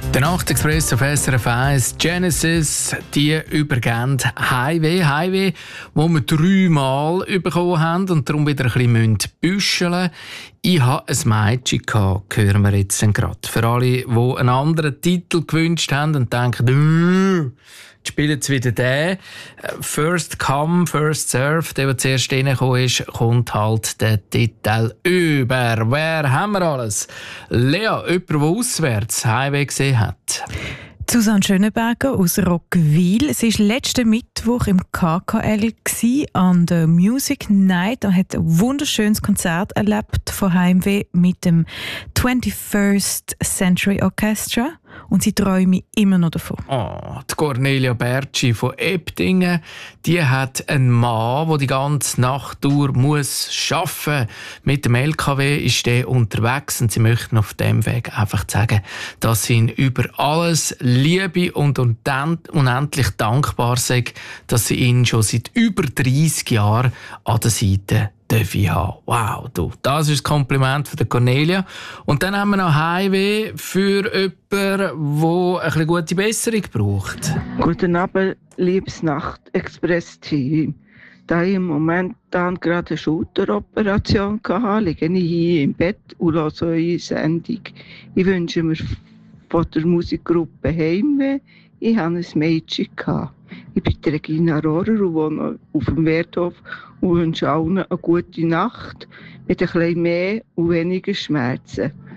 Der Nachtexpress auf SRF 1, Genesis, die übergeben Highway, wo wir 3-mal bekommen haben und darum wieder ein bisschen büscheln müssen. Ich hatte ein Mädchen gehabt, hören wir jetzt gerade. Für alle, die einen anderen Titel gewünscht haben und denken, jetzt spielen sie wieder den. First come, first serve. Der zuerst reingekommen ist, kommt halt der Titel über. Wer haben wir alles? Lea, jemand, der auswärts Highway gesehen hat. Susanne Schönenberger aus Roggwil. Sie war letzten Mittwoch im KKL an der Music Night. Da hat ein wunderschönes Konzert erlebt von Heimweh mit dem 21st Century Orchestra. Und sie träume immer noch davon. Die Cornelia Bertschi von Ebdingen, die hat einen Mann, der die ganze Nacht durch muss arbeiten. Mit dem LKW ist der unterwegs und sie möchten auf dem Weg einfach sagen, dass sie ihn über alles liebe und unendlich dankbar sind, dass sie ihn schon seit über 30 Jahren an der Seite haben. Wow, du, das ist das Kompliment von der Cornelia. Und dann haben wir noch Highway für jemanden, der ein bisschen gute Besserung braucht. Guten Abend, liebes Nacht-Express-Team. Da ich im Moment dann gerade eine Schulteroperation hatte, liege ich hier im Bett und höre eure Sendung. Ich wünsche mir von der Musikgruppe Heimweh, ich hatte ein Mädchen. Ich bin Regina Rohrer und wohne auf dem Werthof und wünsche allen eine gute Nacht mit ein bisschen mehr und weniger Schmerzen.